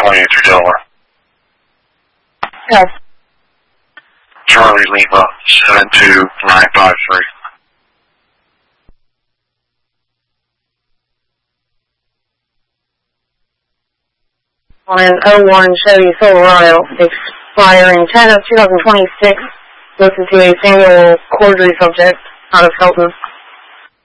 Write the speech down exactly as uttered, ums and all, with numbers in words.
twenty-eight Delaware. Yes. Charlie Lima, seven two nine five three. On an oh one Chevy Silverado, expiring ten of two thousand twenty-six, listed to a single Cordry subject out of Felton.